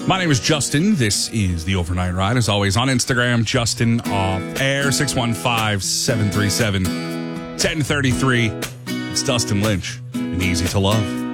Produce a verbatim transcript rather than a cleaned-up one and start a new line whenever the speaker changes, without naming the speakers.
My name is Justin. This is the Overnight Ride. As always, on Instagram, Justin Off Air, six one five, seven three seven, one zero three three. It's Dustin Lynch and Easy to Love.